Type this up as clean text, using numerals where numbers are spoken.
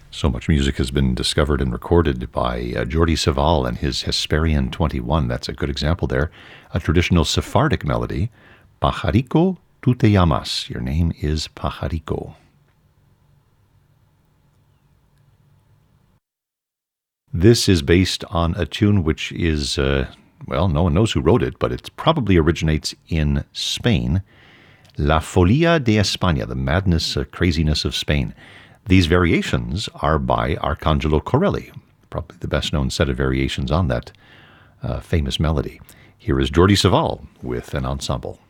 So much music has been discovered and recorded by Jordi Savall and his Hesperian 21. That's a good example there. A traditional Sephardic melody, Pajarico tu te llamas. Your name is Pajarico. This is based on a tune which is, well, no one knows who wrote it, but it probably originates in Spain. La Folia de España, the madness, craziness of Spain. These variations are by Arcangelo Corelli, probably the best-known set of variations on that famous melody. Here is Jordi Savall with an ensemble.